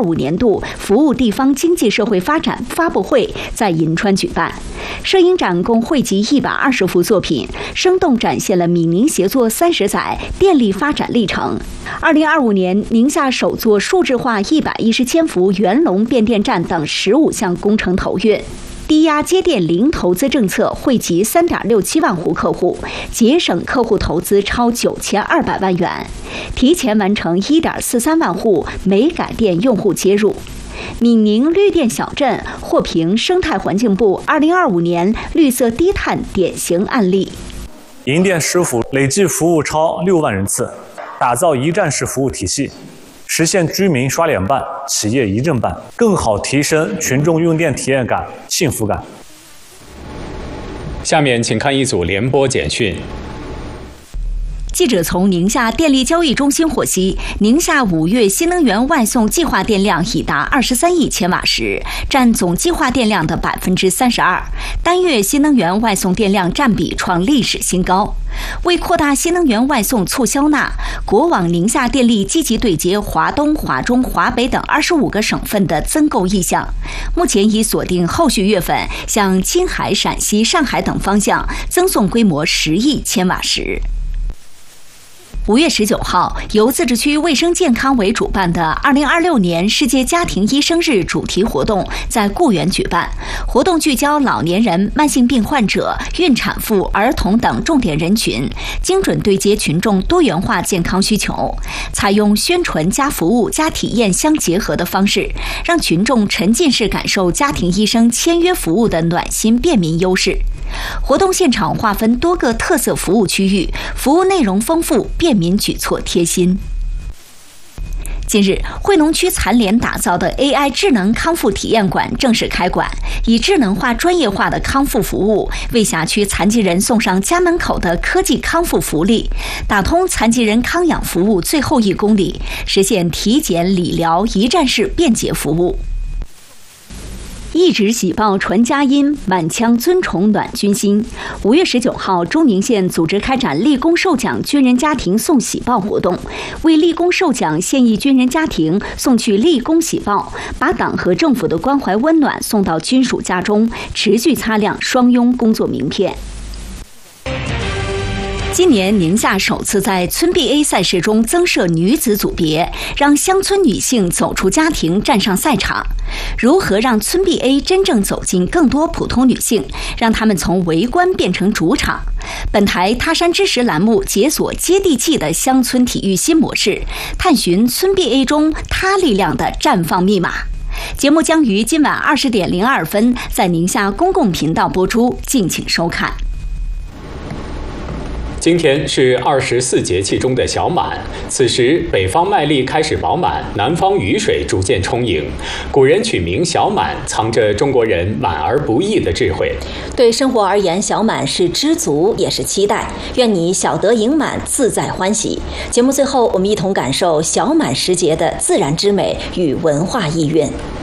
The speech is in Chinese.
2025年度服务地方经济社会发展发布会在银川举办。摄影展共汇集120幅作品，生动展现了闽宁协作30载电力发展历程。2025年，宁夏首座数字化110千伏元龙变电站等15项工程投运。低压接电零投资政策惠及3.67万户客户，节省客户投资超9200万元，提前完成1.43万户煤改电用户接入。闽宁绿电小镇获评生态环境部2025年绿色低碳典型案例。 银电师傅累计服务超6万人次，打造一站式服务体系，实现居民刷脸办、企业一证办，更好提升群众用电体验感、幸福感。 下面请看一组联播简讯。 记者从宁夏电力交易中心获悉，宁夏5月新能源外送计划电量已达23亿千瓦时，占总计划电量的32%，单月新能源外送电量占比创历史新高。为扩大新能源外送促销纳，国网宁夏电力积极对接华东、华中、华北等25个省份的增购意向，目前已锁定后续月份向青海、陕西、上海等方向增送规模10亿千瓦时。5月19号，由自治区卫生健康委主办的2026年世界家庭医生日主题活动在固原举办。活动聚焦老年人、慢性病患者、孕产妇、儿童等重点人群，精准对接群众多元化健康需求，采用宣传加服务加体验相结合的方式，让群众沉浸式感受家庭医生签约服务的暖心便民优势。活动现场划分多个特色服务区域，服务内容丰富，便民举措贴心。近日，惠农区残联打造的 AI 智能康复体验馆正式开馆，以智能化、专业化的康复服务，为辖区残疾人送上家门口的科技康复福利，打通残疾人康养服务最后1公里，实现体检、理疗一站式便捷服务。一纸喜报传佳音，满腔尊崇暖军心。5月19号，中宁县组织开展立功受奖军人家庭送喜报活动，为立功受奖现役军人家庭送去立功喜报，把党和政府的关怀温暖送到军属家中，持续擦亮双拥工作名片。今年宁夏首次在村 BA 赛事中增设女子组别，让乡村女性走出家庭站上赛场。如何让村 BA 真正走进更多普通女性，让她们从围观变成主场？本台他山之石栏目解锁接地气的乡村体育新模式，探寻村 BA 中她力量的绽放密码。节目将于今晚20点02分在宁夏公共频道播出，敬请收看。 今天是24节气中的小满，此时北方麦粒开始饱满，南方雨水逐渐充盈。古人取名小满，藏着中国人满而不易的智慧。 对生活而言，小满是知足，也是期待。愿你小得盈满，自在欢喜。节目最后，我们一同感受小满时节的自然之美与文化意蕴。